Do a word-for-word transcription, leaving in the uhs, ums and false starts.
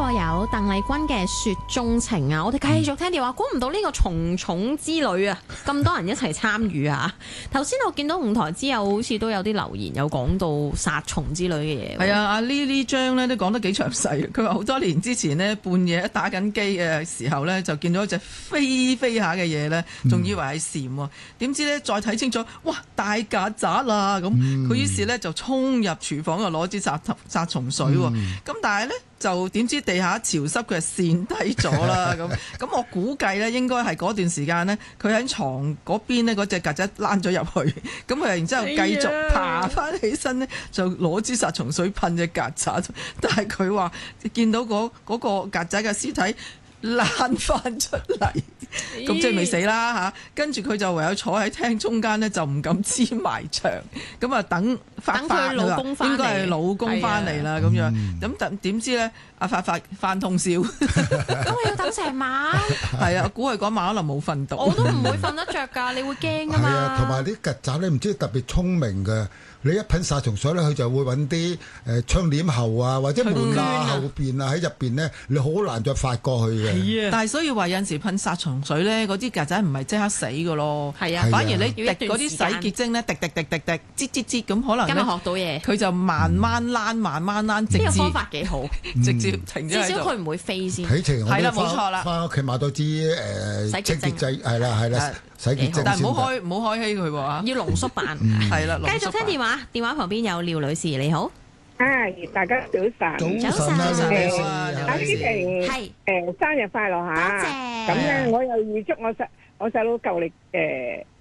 過有鄧麗君嘅《雪中情》啊！我哋繼續聽電話，估唔到呢個蟲蟲之旅啊，咁多人一齊參與啊！頭先我見到五台之友好似都有啲留言，有講到殺蟲之類嘅嘢。係啊，阿呢呢張咧都講得幾詳細。佢話好多年之前呢，半夜打緊機嘅時候呢，就見到一隻飛飛下嘅嘢呢，仲以為係蟬喎，點知呢，再睇清楚，哇，大曱甴啦！咁佢於是呢，就衝入廚房就攞支殺殺蟲水喎。咁、嗯、但係呢，就點知地下潮濕，佢就跣低咗啦。咁咁我估計呢，應該係嗰段時間呢，佢喺床嗰邊呢，嗰隻曱甴躝咗入去，咁佢然之後繼續爬翻起身呢，就攞支殺蟲水噴隻曱甴。但係佢話見到嗰、嗰個曱甴嘅屍體爛翻出嚟，咁即係未死啦嚇。跟住佢就唯有坐喺廳中間呢，就唔敢黐埋牆，咁啊等發發佢話應該係老公翻嚟啦咁樣。咁但點知呢？阿發發翻通宵， 咁我要等成晚。 係啊，我估佢嗰晚可能冇瞓到。 我都唔會瞓得着㗎，你會驚㗎嘛？ 係啊，同埋啲曱甴咧，唔知特別聰明嘅。你一噴殺蟲水咧，佢就會揾啲誒窗簾後啊，或者門罅後邊啊，喺入邊咧，你好難再發過去嘅。係啊， 但係所以話有陣時噴殺蟲水咧，嗰啲曱甴唔係即刻死㗎咯。係啊， 反而你滴嗰啲洗潔精咧，滴滴滴滴滴，擠擠擠咁，可能今日學到嘢。 佢就慢慢躝，慢慢躝，直至呢個方法幾好， 直接停咗喺度。 至少佢唔會飛先。 睇情係啦，冇錯啦。 翻屋企買多支誒洗潔劑，係啦係啦，洗潔精。 但係唔好開唔好開稀佢喎嚇。 要濃縮版。 係啦， 繼續聽電話，電話旁邊有廖女士，你好。 係，大家早晨。 早晨啊，廖女士。 阿思婷，係誒生日快樂嚇！ 多謝。 咁咧，我又預祝我細我細佬舊曆誒。